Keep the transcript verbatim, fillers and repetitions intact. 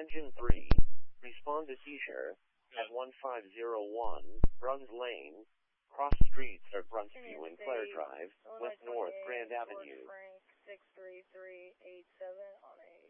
Engine three, respond to seizure at one five zero one, Bruns Lane, cross streets of Bruntsview and Clare Drive, West North Grand Avenue. Frank six three three eight seven on a